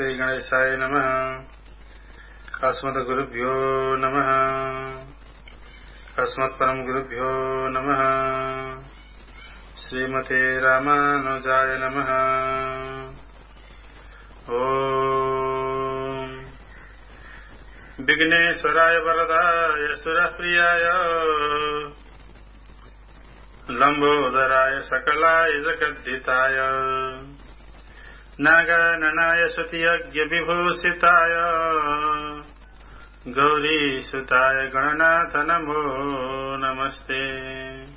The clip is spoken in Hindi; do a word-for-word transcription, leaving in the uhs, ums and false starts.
श्री गणेशाय नमः। अस्मद्गुरुभ्यो नमः। अस्मत्परम गुरुभ्यो नमः। श्रीमते रामानुजाय नमः। ओम विघ्नेश्वराय वरदाय सुरप्रियाय लंबोदराय सकलाय जगद्धिताय नागाननाय स्तुतियज्ञ विभूषिताय गौरीसुताय गणनाथ नमो नमस्ते।